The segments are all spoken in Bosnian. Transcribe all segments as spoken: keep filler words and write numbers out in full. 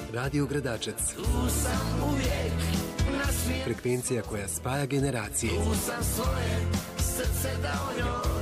Radio Gradačac. Tu sam uvijek na svijetu. Frekvencija koja spaja generacije. Tu sam svoje srce dao njoj.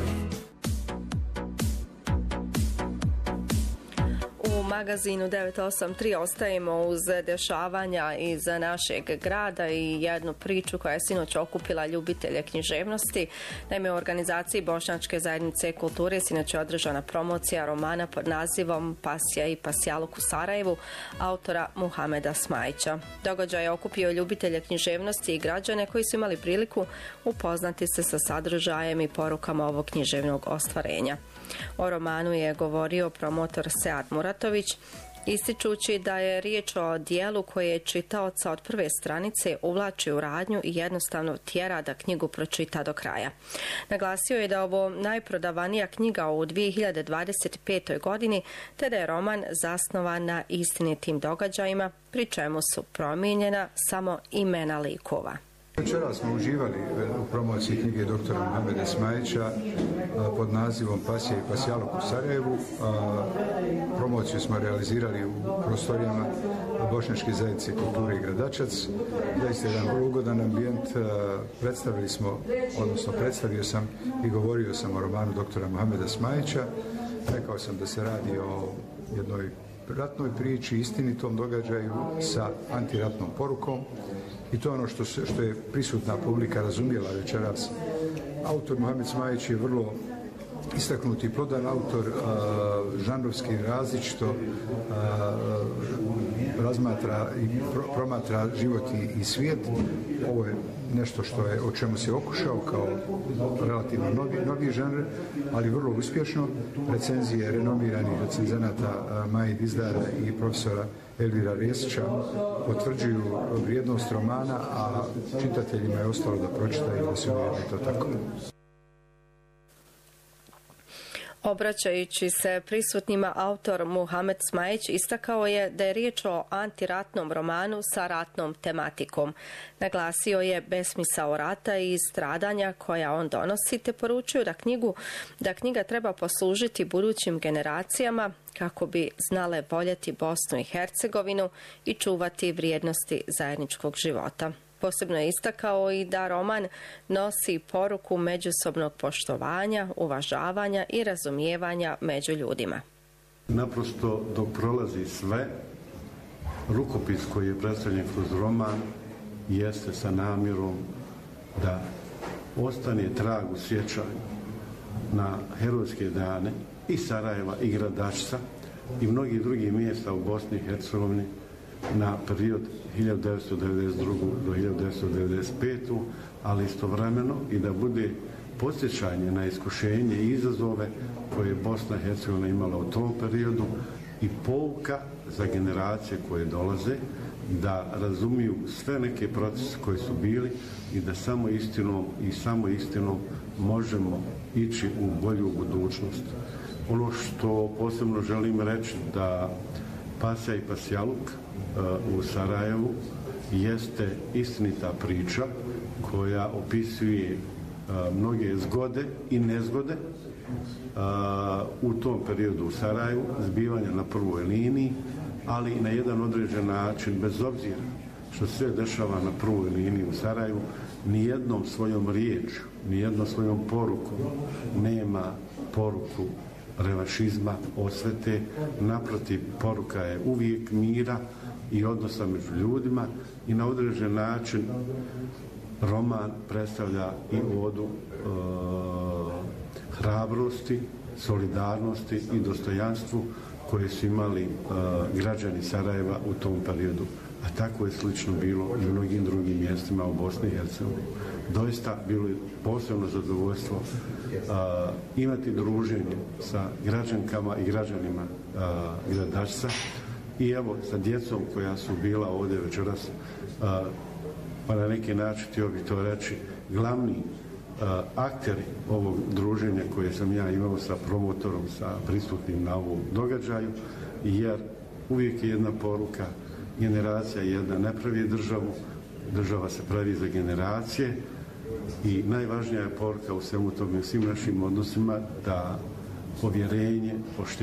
U magazinu devet osam tri ostajemo uz dešavanja iz našeg grada i jednu priču koja je sinoć okupila ljubitelje književnosti. Naime, u organizaciji Bošnjačke zajednice kulture sinoć je održana promocija romana pod nazivom Pasja i Pasjaluk u Sarajevu autora Muhameda Smajića. Događaj je okupio ljubitelje književnosti i građane koji su imali priliku upoznati se sa sadržajem i porukama ovog književnog ostvarenja. O romanu je govorio promotor Sead Muratović, ističući da je riječ o dijelu koje čitaoca od prve stranice uvlači u radnju i jednostavno tjera da knjigu pročita do kraja. Naglasio je da je ovo najprodavanija knjiga u dvije hiljade dvadeset petoj. godini, te da je roman zasnovan na istinitim događajima, pri čemu su promijenjena samo imena likova. Večera smo uživali u promociji knjige doktora Muhameda Smajića pod nazivom Pasja i Pasjaluk u Sarajevu. Promociju smo realizirali u prostorijama Bošnjačke zajednice kulture i Gradačac. Zaista jedan vrlo ugodan ambijent. Predstavili smo, odnosno predstavio sam i govorio sam o romanu doktora Muhameda Smajića. Rekao sam da se radi o jednoj ratnoj priči, istinitom događaju sa antiratnom porukom. I to je ono što, se, što je prisutna publika razumjela večeras. Autor Muhamed Smajić je vrlo istaknuti i plodan autor, uh, žanrovski različito uh, razmatra i pro, promatra život i, i svijet. Ovo je nešto što je, o čemu se okušao kao relativno novi, novi žanr, ali vrlo uspješno. Recenzije renomiranih recenzenata uh, Maji Dizdara i profesora Elvira Resića potvrđuju vrijednost romana, a čitateljima je ostalo da pročitaju i da se uvjeri to tako. Obraćajući se prisutnima, autor Muhamed Smajić istakao je da je riječ o antiratnom romanu sa ratnom tematikom. Naglasio je besmisao rata i stradanja koja on donosi, te poručio da knjigu, da knjiga treba poslužiti budućim generacijama kako bi znale voljeti Bosnu i Hercegovinu i čuvati vrijednosti zajedničkog života. Posebno je istakao i da roman nosi poruku međusobnog poštovanja, uvažavanja i razumijevanja među ljudima. Naprosto dok prolazi sve, rukopis koji je predstavljen kroz roman jeste sa namjerom da ostane trag u sjećanju na herojske dane i Sarajeva i Gradačca i mnogih drugih mjesta u Bosni i Hercegovini na period hiljadu devetsto devedeset druge. do hiljadu devetsto devedeset pete. ali istovremeno i da bude podsjećanje na iskušenje i izazove koje je Bosna i Hercegovina imala u tom periodu i pouka za generacije koje dolaze da razumiju sve neke procese koji su bili i da samo istinom i samo istinom možemo ići u bolju budućnost. Ono što posebno želim reći da Pasja i Pasjaluk u Sarajevu jeste istinita priča koja opisuje mnoge zgode i nezgode u tom periodu u Sarajevu, zbivanja na prvoj liniji, ali i na jedan određen način, bez obzira što se dešava na prvoj liniji u Sarajevu, nijednom svojom riječju, nijednom svojom porukom nema poruku revanšizma, osvete. Naprotiv, poruka je uvijek mira i odnosa među ljudima i na određen način roman predstavlja i odu e, hrabrosti, solidarnosti i dostojanstvu koje su imali e, građani Sarajeva u tom periodu. A tako je slično bilo i u mnogim drugim mjestima u Bosni i Hercegovini. Doista bilo je posebno zadovoljstvo uh, imati druženje sa građankama i građanima uh, Gradačca i evo sa djecom koja su bila ovdje večeras, uh, pa na neki način htio bih to reći, glavni uh, akteri ovog druženja koje sam ja imao sa promotorom, sa prisutnim na ovom događaju, jer uvijek je jedna poruka: generacija jedna ne pravi državu, država se pravi za generacije i najvažnija je poruka u svemu tome, u svim našim odnosima, da povjerenje, poštenje